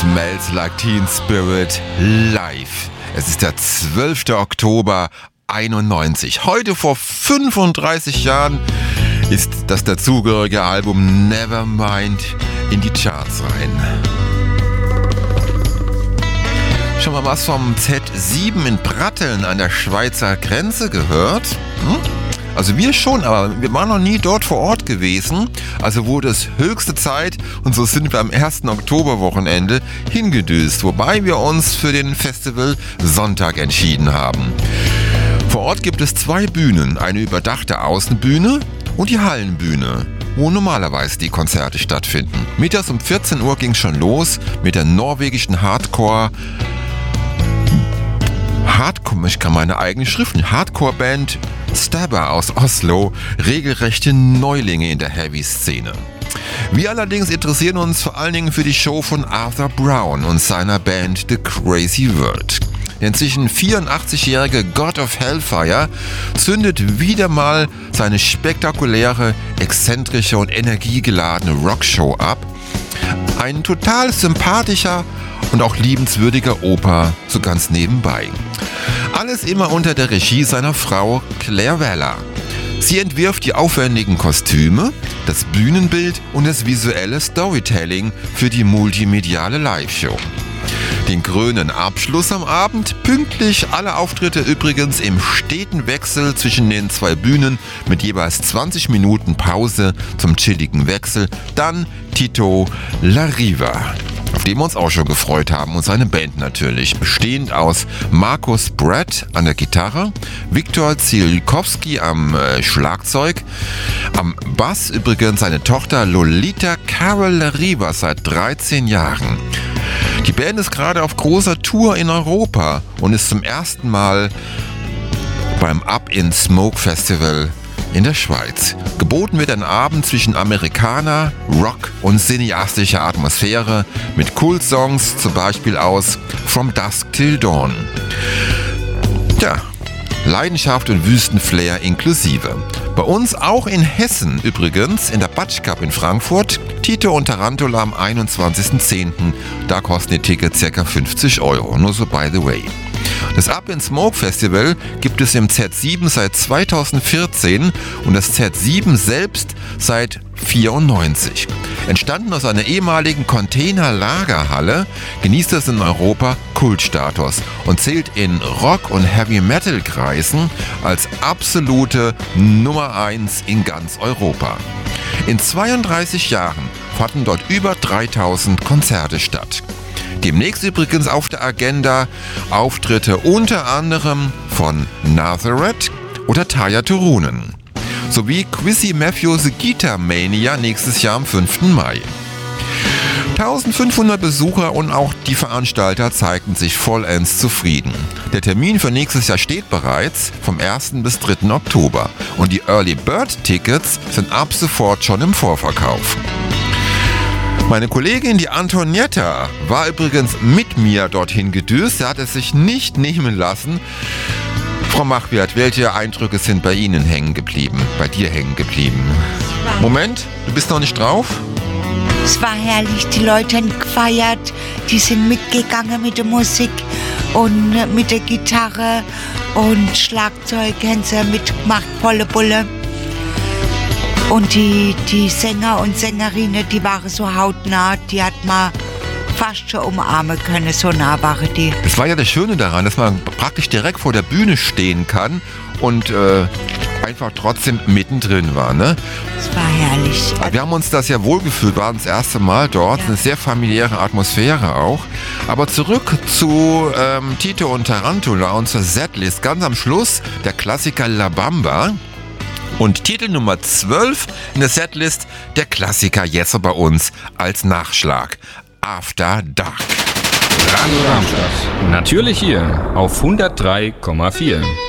Smells Like Teen Spirit live. Es ist der 12. Oktober 91. Heute vor 35 Jahren ist das dazugehörige Album Nevermind in die Charts rein. Schon mal was vom Z7 in Pratteln an der Schweizer Grenze gehört? Also wir schon, aber wir waren noch nie dort vor Ort gewesen. Also wurde es höchste Zeit und so sind wir am 1. Oktoberwochenende hingedüst, wobei wir uns für den Festival Sonntag entschieden haben. Vor Ort gibt es 2 Bühnen, eine überdachte Außenbühne und die Hallenbühne, wo normalerweise die Konzerte stattfinden. Mittags um 14 Uhr ging es schon los mit der norwegischen ich kann meine eigene Schrift nicht. Hardcore-Band Stabber aus Oslo, regelrechte Neulinge in der Heavy-Szene. Wir allerdings interessieren uns vor allen Dingen für die Show von Arthur Brown und seiner Band The Crazy World. Der inzwischen 84-jährige God of Hellfire zündet wieder mal seine spektakuläre, exzentrische und energiegeladene Rockshow ab. Ein total sympathischer und auch liebenswürdiger Opa, so ganz nebenbei. Alles immer unter der Regie seiner Frau Claire Weller. Sie entwirft die aufwendigen Kostüme, das Bühnenbild und das visuelle Storytelling für die multimediale Live-Show. Den krönenden Abschluss am Abend, pünktlich alle Auftritte übrigens im steten Wechsel zwischen den 2 Bühnen mit jeweils 20 Minuten Pause zum chilligen Wechsel, dann Tito Larriva, auf den wir uns auch schon gefreut haben, und seine Band natürlich, bestehend aus Markus Brett an der Gitarre, Viktor Zielkowski am Schlagzeug, am Bass übrigens seine Tochter Lolita Carol Larriva seit 13 Jahren. Die Band ist gerade auf großer Tour in Europa und ist zum ersten Mal beim Up in Smoke Festival in der Schweiz. Geboten wird ein Abend zwischen Amerikaner, Rock und cineastischer Atmosphäre mit Kultsongs, zum Beispiel aus From Dusk Till Dawn. Ja, Leidenschaft und Wüstenflair inklusive. Bei uns auch in Hessen übrigens, in der Batsch Cup in Frankfurt, Tito und Tarantula am 21.10. Da kosten die Tickets ca. 50 €, nur so by the way. Das Up in Smoke Festival gibt es im Z7 seit 2014 und das Z7 selbst seit 1994. Entstanden aus einer ehemaligen Container-Lagerhalle, genießt es in Europa Kultstatus und zählt in Rock- und Heavy-Metal-Kreisen als absolute Nummer 1 in ganz Europa. In 32 Jahren fanden dort über 3000 Konzerte statt. Demnächst übrigens auf der Agenda Auftritte unter anderem von Nazareth oder Tarja Turunen sowie Quizzy Matthews Guitar Mania nächstes Jahr am 5. Mai. 1500 Besucher und auch die Veranstalter zeigten sich vollends zufrieden. Der Termin für nächstes Jahr steht bereits vom 1. bis 3. Oktober und die Early Bird Tickets sind ab sofort schon im Vorverkauf. Meine Kollegin, die Antonietta, war übrigens mit mir dorthin gedüst. Sie hat es sich nicht nehmen lassen. Frau Machwert, welche Eindrücke sind bei Ihnen hängen geblieben, bei dir hängen geblieben? Moment, du bist noch nicht drauf? Es war herrlich, die Leute haben gefeiert, die sind mitgegangen mit der Musik und mit der Gitarre und Schlagzeug haben sie mitgemacht, volle Bulle. Und die Sänger und Sängerinnen, die waren so hautnah, die hat man fast schon umarmen können, so nah waren die. Das war ja das Schöne daran, dass man praktisch direkt vor der Bühne stehen kann und einfach trotzdem mittendrin war, ne? Das war herrlich. Wir haben uns das ja wohlgefühlt, waren das erste Mal dort, eine sehr familiäre Atmosphäre auch. Aber zurück zu Tito und Tarantula und zur Setlist. Ganz am Schluss der Klassiker La Bamba. Und Titel Nummer 12 in der Setlist, der Klassiker jetzt bei uns als Nachschlag. After Dark. Radio Darmstadt. Natürlich hier auf 103,4.